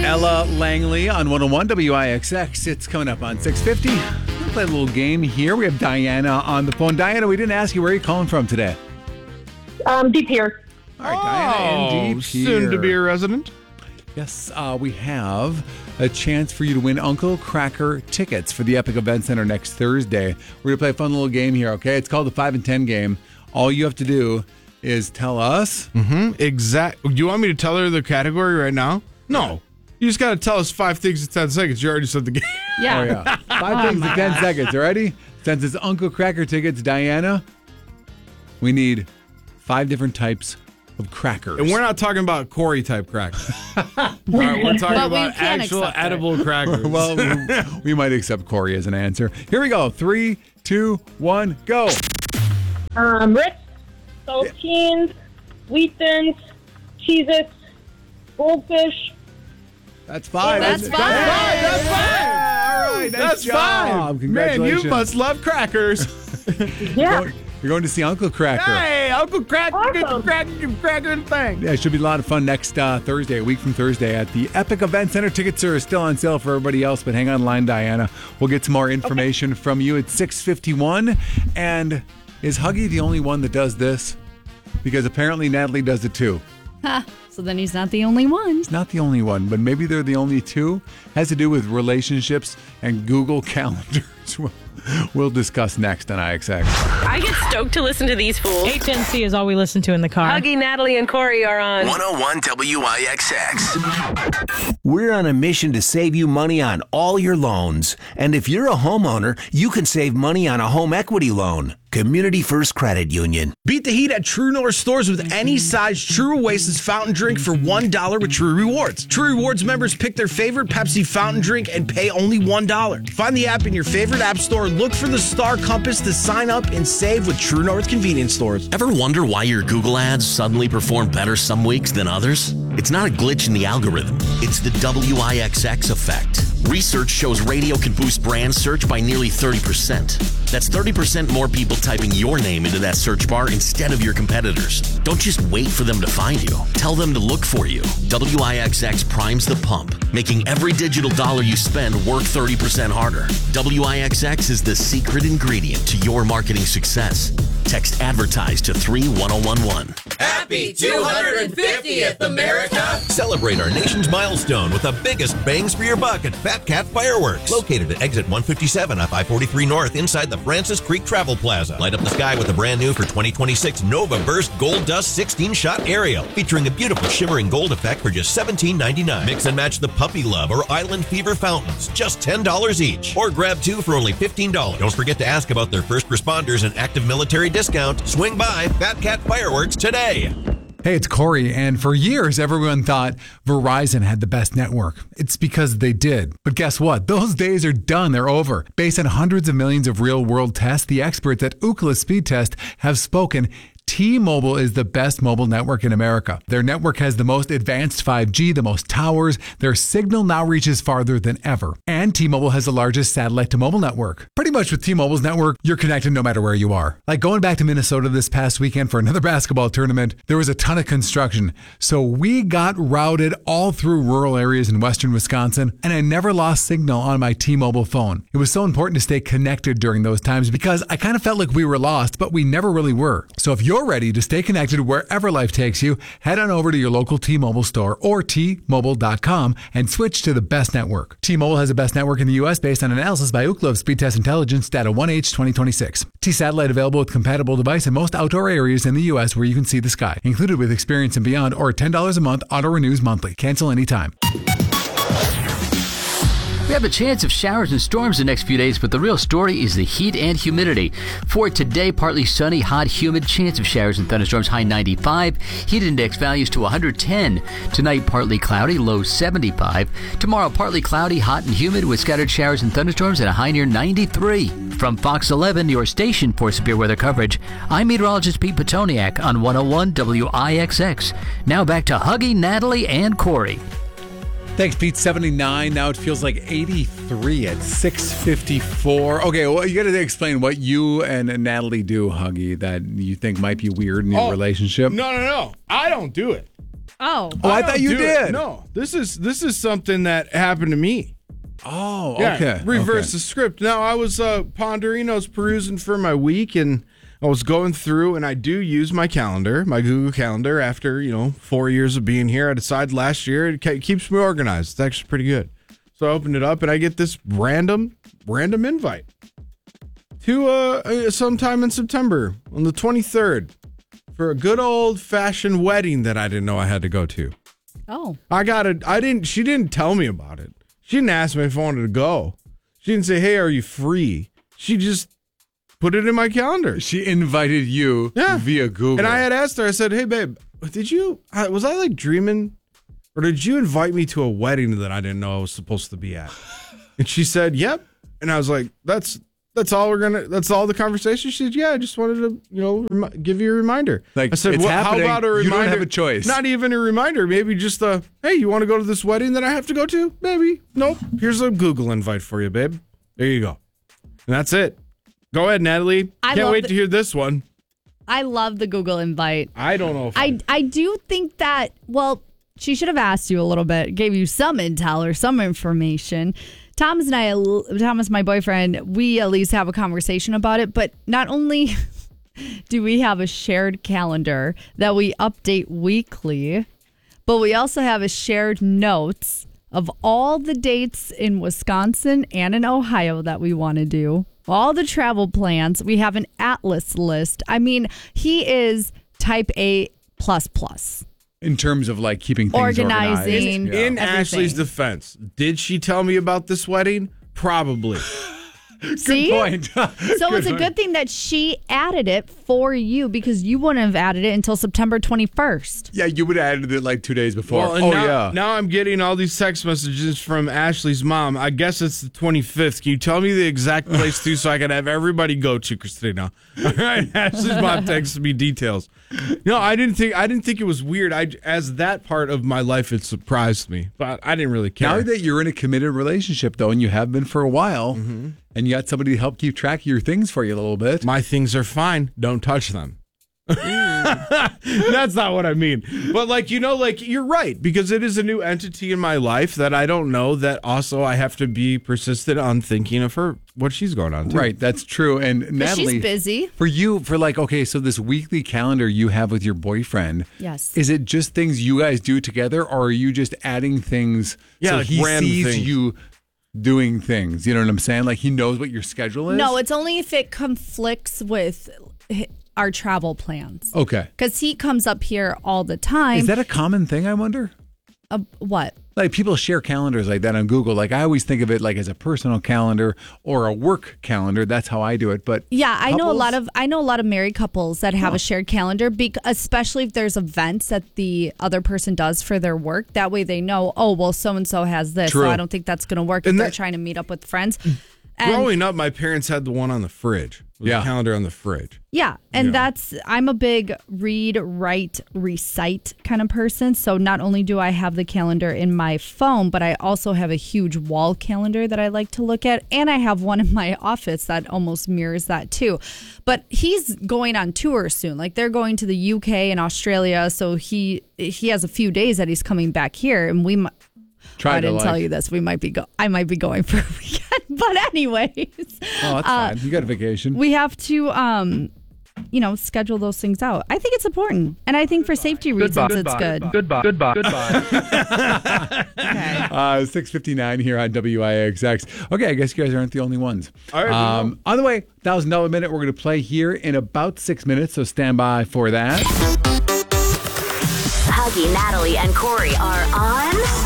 Ella Langley on 101 WIXX. It's coming up on 6:50. We'll play a little game here. We have Diana on the phone. Diana, we didn't ask you where you're calling from today. Deep here. All right, Diana in Deep here. Soon to be a resident. Yes, we have a chance for you to win Uncle Kracker tickets for the Epic Event Center next Thursday. We're going to play a fun little game here, okay? It's called the 5 and 10 game. All you have to do is tell us. Exactly. Do you want me to tell her the category right now? No. You just got to tell us 5 things in 10 seconds. You already said the game. Yeah. Oh, yeah. 5 things in 10 seconds. Ready? Since it's Uncle Kracker tickets, Diana, we need 5 different types of crackers. And we're not talking about Corey type crackers. All right, we're talking But we about can actual accept it. edible crackers. Well, we might accept Corey as an answer. Here we go. 3, 2, 1, go. Ritz, saltines, wheat thins, Cheez-Its, Goldfish. That's 5. That's 5. That's fine. All right, nice That's job. fine. Congratulations. Man, you must love crackers. Yeah. You're going to see Uncle Kracker. Hey, Uncle Cracker, Awesome. cracker thing. Yeah, it should be a lot of fun next Thursday, a week from Thursday at the Epic Event Center. Tickets are still on sale for everybody else, but hang on line, Diana. We'll get some more information from you at 6:51. And is Huggy the only one that does this? Because apparently Natalie does it too. So then he's not the only one. Not the only one, but maybe they're the only two. Has to do with relationships and Google Calendars. We'll discuss next on IXX. I get stoked to listen to these fools. HNC is all we listen to in the car. Huggy, Natalie, and Corey are on 101 WIXX. We're on a mission to save you money on all your loans. And if you're a homeowner, you can save money on a home equity loan. Community First Credit Union. Beat the heat at True North stores with any size True Oasis fountain drink for $1 with True Rewards. True Rewards members pick their favorite Pepsi fountain drink and pay only $1. Find the app in your favorite app store, look for the star compass to sign up and save with True North convenience stores. Ever wonder why your Google ads suddenly perform better some weeks than others? It's not a glitch in the algorithm. It's the WIXX effect. Research shows radio can boost brand search by nearly 30%. That's 30% more people typing your name into that search bar instead of your competitors. Don't just wait for them to find you. Tell them to look for you. WIXX primes the pump, making every digital dollar you spend work 30% harder. WIXX is the secret ingredient to your marketing success. Text advertise to 31011. Happy 250th, America! Celebrate our nation's milestone with the biggest bangs for your buck at Fat Cat Fireworks. Located at exit 157 off I-43 North inside the Francis Creek Travel Plaza. Light up the sky with a brand new for 2026 Nova Burst Gold Dust 16-shot aerial. Featuring a beautiful shimmering gold effect for just $17.99. Mix and match the Puppy Love or Island Fever fountains. Just $10 each. Or grab 2 for only $15. Don't forget to ask about their first responders and active military discount. Swing by Fat Cat Fireworks today. Hey, it's Corey, and for years, everyone thought Verizon had the best network. It's because they did. But guess what? Those days are done. They're over. Based on hundreds of millions of real-world tests, the experts at Ookla Speed Test have spoken. T-Mobile is the best mobile network in America. Their network has the most advanced 5G, the most towers. Their signal now reaches farther than ever. And T-Mobile has the largest satellite-to-mobile network. Pretty much with T-Mobile's network, you're connected no matter where you are. Like going back to Minnesota this past weekend for another basketball tournament, there was a ton of construction. So we got routed all through rural areas in western Wisconsin, and I never lost signal on my T-Mobile phone. It was so important to stay connected during those times because I kind of felt like we were lost, but we never really were. So if you're ready to stay connected wherever life takes you, head on over to your local T-Mobile store or T-Mobile.com and switch to the best network. T-Mobile has the best network in the U.S. based on analysis by Ookla of Speed Test Intelligence data 1H 2026. T-Satellite available with compatible device in most outdoor areas in the U.S. where you can see the sky. Included with Experience and Beyond or $10 a month, auto renews monthly. Cancel anytime. We have a chance of showers and storms the next few days, but the real story is the heat and humidity. For today, partly sunny, hot, humid, chance of showers and thunderstorms, high 95. Heat index values to 110. Tonight, partly cloudy, low 75. Tomorrow, partly cloudy, hot and humid with scattered showers and thunderstorms at a high near 93. From Fox 11, your station for severe weather coverage, I'm meteorologist Pete Petoniak on 101 WIXX. Now back to Huggy, Natalie, and Corey. Thanks, Pete. 79. Now it feels like 83 at 6:54. Okay, well, you got to explain what you and Natalie do, Huggy, that you think might be weird in your relationship. No. I don't do it. Oh, I thought you do it. did. No, this is something that happened to me. Oh, Yeah, okay. reverse the script. Now, I was pondering, I was perusing for my week, and I was going through, and I do use my calendar, my Google Calendar, after, 4 years of being here. I decided last year it keeps me organized. It's actually pretty good. So I opened it up, and I get this random invite to sometime in September on the 23rd for a good old-fashioned wedding that I didn't know I had to go to. Oh. She didn't tell me about it. She didn't ask me if I wanted to go. She didn't say, hey, are you free? She just put it in my calendar. She invited you via Google. And I had asked her, I said, hey, babe, was I like dreaming? Or did you invite me to a wedding that I didn't know I was supposed to be at? And she said, yep. And I was like, that's all the conversation? She said, yeah, I just wanted to, give you a reminder. Like, I said, it's happening. How about a reminder? You don't have a choice. Not even a reminder. Maybe just hey, you want to go to this wedding that I have to go to? Maybe. Nope. Here's a Google invite for you, babe. There you go. And that's it. Go ahead, Natalie. Can't wait to hear this one. I love the Google invite. I don't know if I do think that, well, she should have asked you a little bit, gave you some intel or some information. Thomas, my boyfriend, we at least have a conversation about it. But not only do we have a shared calendar that we update weekly, but we also have a shared notes of all the dates in Wisconsin and in Ohio that we want to do. All the travel plans. We have an Atlas list. I mean, he is type A++. In terms of like keeping things organizing. In Ashley's defense, did she tell me about this wedding? Probably. See? Good point. So it's a good thing that she added it for you because you wouldn't have added it until September 21st. Yeah, you would have added it like 2 days before. Well, now I'm getting all these text messages from Ashley's mom. I guess it's the 25th. Can you tell me the exact place too so I can have everybody go to, Christina? All right, Ashley's mom texted me details. No, I didn't think it was weird. As that part of my life, it surprised me, but I didn't really care. Now that you're in a committed relationship, though, and you have been for a while, and you got somebody to help keep track of your things for you a little bit. My things are fine. Don't touch them. That's not what I mean. But you're right, because it is a new entity in my life that I don't know, that also I have to be persistent on thinking of her, what she's going on to. Right, that's true. And Natalie, she's busy. For you, so this weekly calendar you have with your boyfriend, yes, is it just things you guys do together, or are you just adding things so he sees things. you doing things? You know what I'm saying? Like he knows what your schedule is? No, it's only if it conflicts with our travel plans. Okay. Because he comes up here all the time. Is that a common thing, I wonder? What? Like people share calendars like that on Google. Like I always think of it like as a personal calendar or a work calendar. That's how I do it. But yeah, I know a lot of married couples that have a shared calendar, especially if there's events that the other person does for their work. That way they know, oh, well, so and so has this, True. so I don't think that's going to work if they're trying to meet up with friends. Growing up, my parents had the one on the fridge. The calendar on the fridge. Yeah, and I'm a big read, write, recite kind of person. So not only do I have the calendar in my phone, but I also have a huge wall calendar that I like to look at. And I have one in my office that almost mirrors that too. But he's going on tour soon. Like they're going to the UK and Australia. So he has a few days that he's coming back here. And I didn't tell you this. I might be going for a weekend. But anyways. Oh, that's fine. You got a vacation. We have to, schedule those things out. I think it's important. And I think for safety reasons, it's good. Goodbye. 6:59 here on WIXX. Okay, I guess you guys aren't the only ones. All right. On the way, $1,000 minute we're going to play here in about 6 minutes, so stand by for that. Huggy, Natalie, and Corey are on